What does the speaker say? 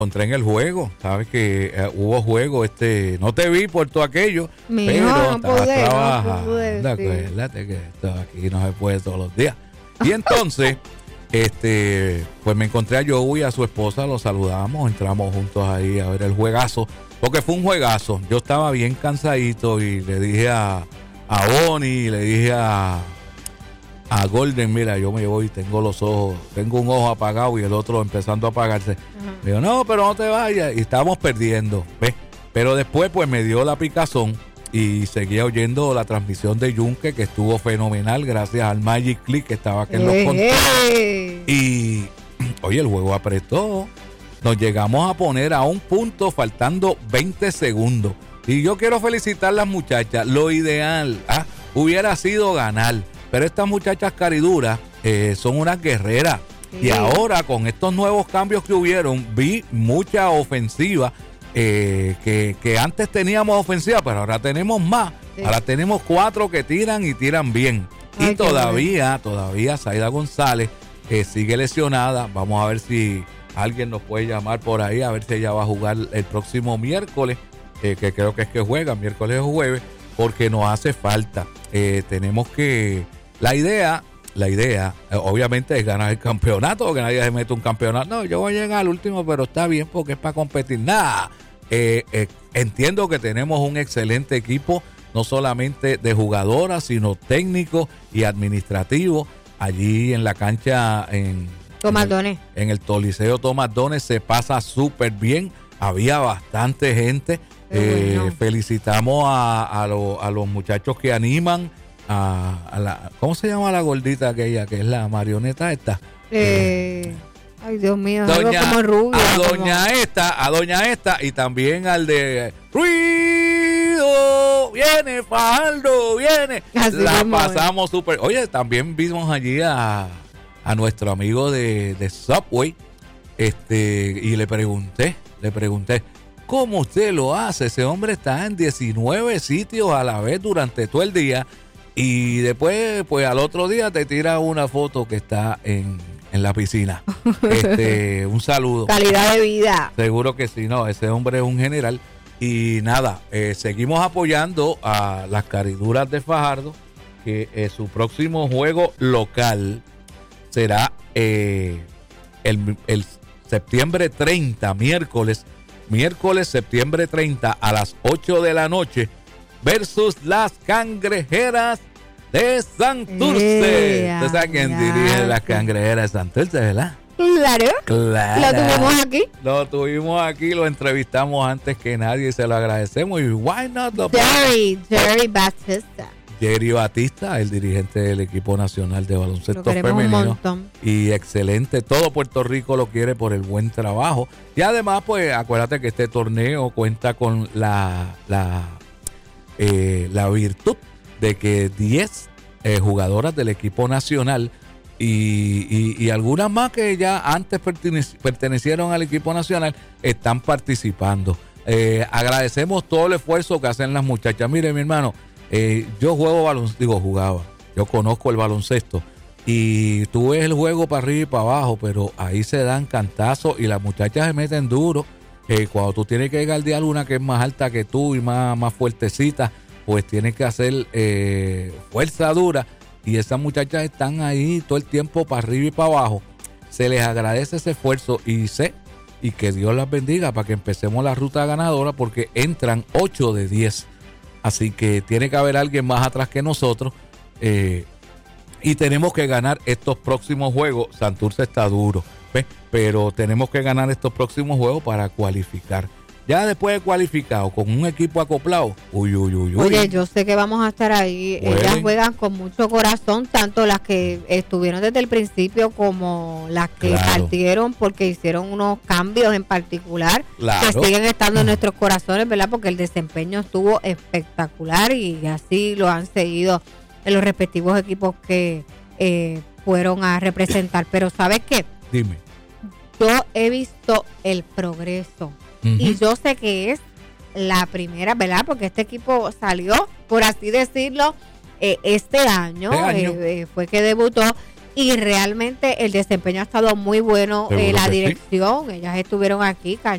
encontré en el juego, sabes que hubo juego, no te vi por todo aquello, pero no estaba pude, trabajando, sí. acuérdate que esto aquí no se puede todos los días. Y entonces, pues me encontré a Joey y a su esposa, los saludamos, entramos juntos ahí a ver el juegazo, porque fue un juegazo. Yo estaba bien cansadito y le dije a Bonnie, le dije a Golden, mira, yo me voy, tengo un ojo apagado y el otro empezando a apagarse. Me dijo, no, pero no te vayas. Y estábamos perdiendo, ¿ves? Pero después pues me dio la picazón y seguía oyendo la transmisión de Yunque, que estuvo fenomenal gracias al Magic Click que estaba aquí en los controles. Y oye, el juego apretó. Nos llegamos a poner a un punto faltando 20 segundos. Y yo quiero felicitar a las muchachas. Lo ideal hubiera sido ganar. Pero estas muchachas cariduras son unas guerreras. Sí. Y ahora con estos nuevos cambios que hubieron, vi mucha ofensiva. Que antes teníamos ofensiva, pero ahora tenemos más. Sí. Ahora tenemos 4 que tiran y tiran bien. Ay, y todavía Zaida González sigue lesionada. Vamos a ver si alguien nos puede llamar por ahí, a ver si ella va a jugar el próximo miércoles, que creo que es que juega, miércoles o jueves, porque nos hace falta. Tenemos que... La idea, obviamente, es ganar el campeonato, porque nadie se mete un campeonato. No, yo voy a llegar al último, pero está bien porque es para competir. Nada. Entiendo que tenemos un excelente equipo, no solamente de jugadoras, sino técnico y administrativo. Allí en la cancha, en el Coliseo Tomás Dones, se pasa súper bien. Había bastante gente. Bueno. Felicitamos a los muchachos que animan. ¿Cómo se llama la gordita aquella que es la marioneta esta? Ay, Dios mío, algo como rubio. A doña esta y también al de Ruido, viene Fajardo, viene. Así la pasamos súper. Oye, también vimos allí a nuestro amigo de Subway, y le pregunté, ¿cómo usted lo hace? Ese hombre está en 19 sitios a la vez durante todo el día. Y después, pues al otro día te tira una foto que está en la piscina. Un saludo. Calidad de vida. Seguro que sí, no, ese hombre es un general. Y nada, seguimos apoyando a las cariduras de Fajardo, que su próximo juego local será el septiembre 30, miércoles septiembre 30 a las 8 de la noche. Versus las Cangrejeras de Santurce. ¿Usted sabe quién dirige las Cangrejeras de Santurce, verdad? Claro. Lo tuvimos aquí, lo entrevistamos antes que nadie y se lo agradecemos. Y why not? Jerry Batista. Jerry Batista, el dirigente del equipo nacional de baloncesto femenino. Y excelente. Todo Puerto Rico lo quiere por el buen trabajo. Y además, pues, acuérdate que este torneo cuenta con la virtud de que 10 jugadoras del equipo nacional y algunas más que ya antes pertenecieron al equipo nacional están participando. Agradecemos todo el esfuerzo que hacen las muchachas. Mire, mi hermano, yo jugaba, yo conozco el baloncesto y tú ves el juego para arriba y para abajo, pero ahí se dan cantazos y las muchachas se meten duro. Cuando tú tienes que guardiar una que es más alta que tú y más fuertecita, pues tienes que hacer fuerza dura. Y esas muchachas están ahí todo el tiempo para arriba y para abajo. Se les agradece ese esfuerzo y que Dios las bendiga para que empecemos la ruta ganadora, porque entran 8 de 10. Así que tiene que haber alguien más atrás que nosotros. Y tenemos que ganar estos próximos juegos. Santurce está duro, ¿ves? Pero tenemos que ganar estos próximos juegos para cualificar. Ya después de cualificado, con un equipo acoplado, uy. Oye, yo sé que vamos a estar ahí. Ellas juegan con mucho corazón, tanto las que estuvieron desde el principio como las que partieron porque hicieron unos cambios en particular, que siguen estando en nuestros corazones, ¿verdad? Porque el desempeño estuvo espectacular y así lo han seguido en los respectivos equipos que fueron a representar. Pero ¿sabes qué? Dime. Yo he visto el progreso. Y yo sé que es la primera, ¿verdad? Porque este equipo salió, por así decirlo, este año. Fue que debutó y realmente el desempeño ha estado muy bueno. La dirección, ellas estuvieron aquí,